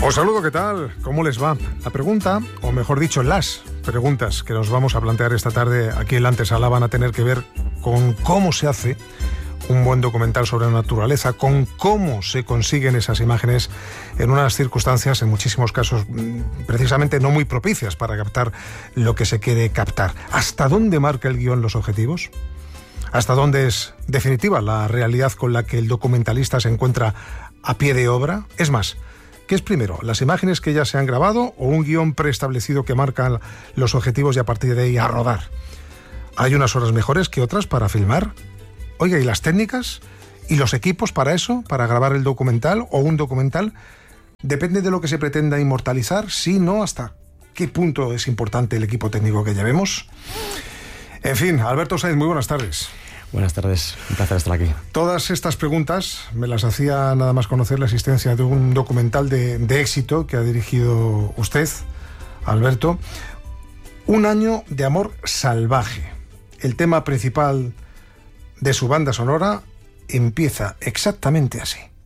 Os saludo, ¿qué tal? ¿Cómo les va? La pregunta, o mejor dicho, las preguntas que nos vamos a plantear esta tarde aquí en la antesala van a tener que ver con cómo se hace un buen documental sobre la naturaleza, con cómo se consiguen esas imágenes en unas circunstancias, en muchísimos casos, precisamente no muy propicias para captar lo que se quiere captar. ¿Hasta dónde marca el guión los objetivos? ¿Hasta dónde es definitiva la realidad con la que el documentalista se encuentra a pie de obra? Es más, ¿qué es primero, las imágenes que ya se han grabado o un guión preestablecido que marca los objetivos y a partir de ahí a rodar? ¿Hay unas horas mejores que otras para filmar? Oiga, ¿y las técnicas? ¿Y los equipos para eso? ¿Para grabar el documental o un documental? ¿Depende de lo que se pretenda inmortalizar? Sí, no, ¿hasta qué punto es importante el equipo técnico que llevemos? En fin, Alberto Sainz, muy buenas tardes. Buenas tardes, un placer estar aquí. Todas estas preguntas me las hacía nada más conocer la existencia de un documental de éxito que ha dirigido usted, Alberto. Un año de amor salvaje. El tema principal de su banda sonora empieza exactamente así.